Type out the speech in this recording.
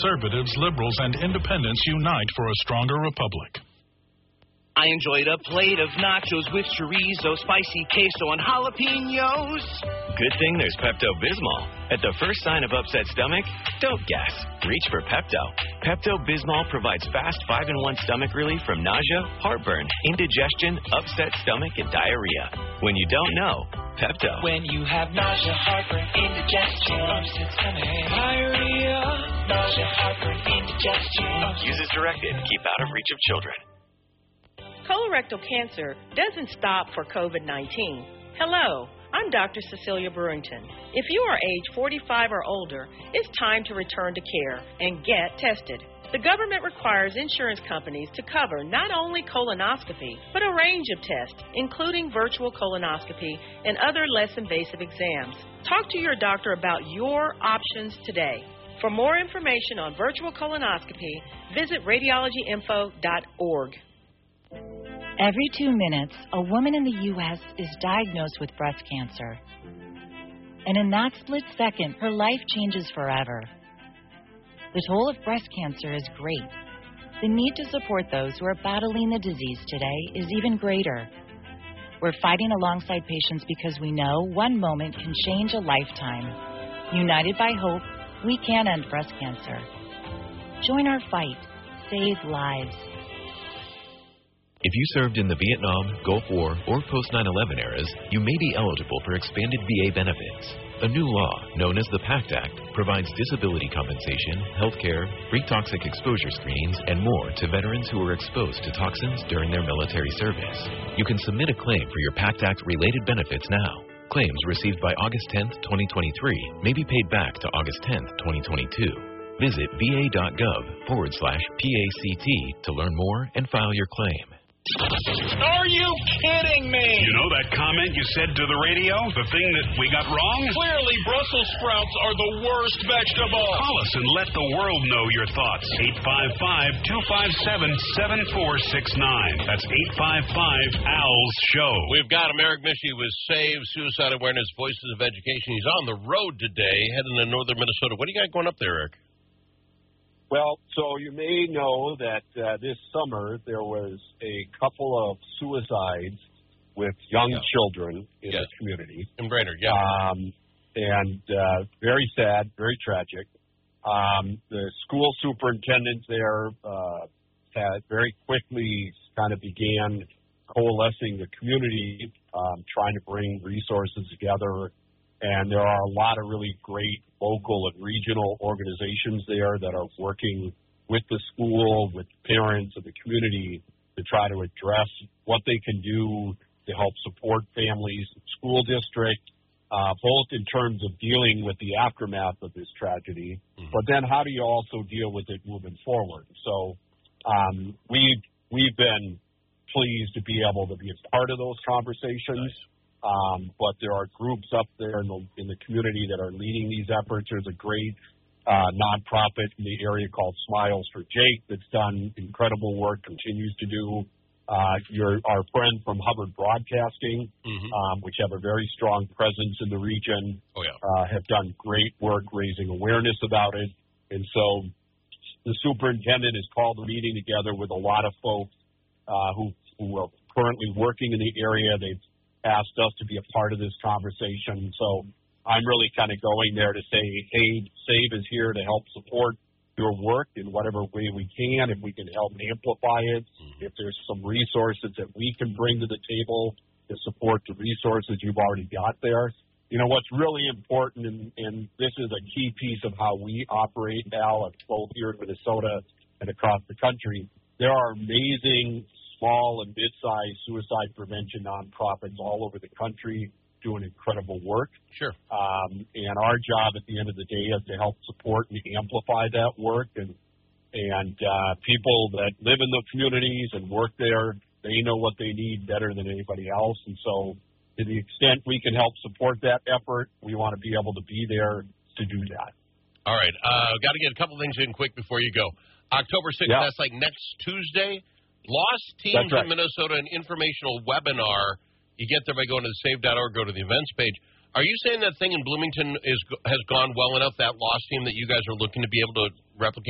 conservatives, liberals, and independents unite for a stronger republic. I enjoyed a plate of nachos with chorizo, spicy queso, and jalapenos. Good thing there's Pepto-Bismol. At the first sign of upset stomach, don't guess. Reach for Pepto. Pepto-Bismol provides fast 5-in-1 stomach relief from nausea, heartburn, indigestion, upset stomach, and diarrhea. When you don't know, Pepto. When you have nausea, heartburn, indigestion, upset stomach, diarrhea, nausea, heartburn, indigestion. Use as directed. Keep out of reach of children. Colorectal cancer doesn't stop for COVID-19. Hello, I'm Dr. Cecilia Brewington. If you are age 45 or older, it's time to return to care and get tested. The government requires insurance companies to cover not only colonoscopy, but a range of tests, including virtual colonoscopy and other less invasive exams. Talk to your doctor about your options today. For more information on virtual colonoscopy, visit radiologyinfo.org. Every 2 minutes, a woman in the U.S. is diagnosed with breast cancer. And in that split second, her life changes forever. The toll of breast cancer is great. The need to support those who are battling the disease today is even greater. We're fighting alongside patients because we know one moment can change a lifetime. United by hope, we can end breast cancer. Join our fight. Save lives. If you served in the Vietnam, Gulf War, or post-9/11 eras, you may be eligible for expanded VA benefits. A new law, known as the PACT Act, provides disability compensation, health care, free toxic exposure screenings, and more to veterans who were exposed to toxins during their military service. You can submit a claim for your PACT Act-related benefits now. Claims received by August 10th, 2023 may be paid back to August 10th, 2022. Visit va.gov/PACT to learn more and file your claim. Are you kidding me? You know that comment you said to the radio? The thing that we got wrong? Clearly, Brussels sprouts are the worst vegetable. Call us and let the world know your thoughts. 855-257-7469. That's 855-ALS-SHOW. We've got him, Eric Mischie with SAVE, Suicide Awareness, Voices of Education. He's on the road today, heading to northern Minnesota. What do you got going up there, Eric? Well, so you may know that this summer there was a couple of suicides with young children in the community. In Brainerd, and very sad, very tragic. The school superintendent there had very quickly kind of began coalescing the community, trying to bring resources together. And there are a lot of really great local and regional organizations there that are working with the school, with parents of the community to try to address what they can do to help support families, school district, both in terms of dealing with the aftermath of this tragedy, but then how do you also deal with it moving forward? So we've been pleased to be able to be a part of those conversations. Nice. But there are groups up there in the community that are leading these efforts. There's a great nonprofit in the area called Smiles for Jake that's done incredible work, continues to do. Our friend from Hubbard Broadcasting, which have a very strong presence in the region, have done great work raising awareness about it. And so the superintendent has called a meeting together with a lot of folks who are currently working in the area. They've asked us to be a part of this conversation. So I'm really kind of going there to say, hey, SAVE is here to help support your work in whatever way we can, if we can help amplify it, if there's some resources that we can bring to the table to support the resources you've already got there. You know, what's really important, and this is a key piece of how we operate now, both here in Minnesota and across the country, there are amazing small and mid-sized suicide prevention nonprofits all over the country doing incredible work. Sure. And our job at the end of the day is to help support and amplify that work. And people that live in the communities and work there, they know what they need better than anybody else. And so to the extent we can help support that effort, we want to be able to be there to do that. All right. Got to get a couple things in quick before you go. October 6th, that's like next Tuesday. Lost Teams in Minnesota, an informational webinar. You get there by going to the save.org, go to the events page. Are you saying that thing in Bloomington has gone well enough, that Lost Team, that you guys are looking to be able to replicate